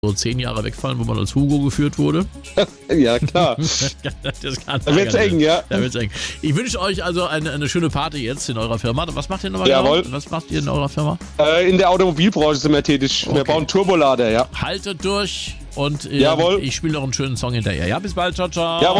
so 10 Jahre wegfallen, wo man als Hugo geführt wurde. Ja, klar. Da wird's eng, ja. Da wird's eng. Ich wünsche euch also eine schöne Party jetzt in eurer Firma. Was macht ihr nochmal? Jawohl. Was macht ihr in eurer Firma? In der Automobilbranche sind wir tätig. Okay. Wir bauen Turbolader, ja. Haltet durch und Jawohl. ich spiele noch einen schönen Song hinterher. Ja, bis bald. Ciao, ciao. Jawohl.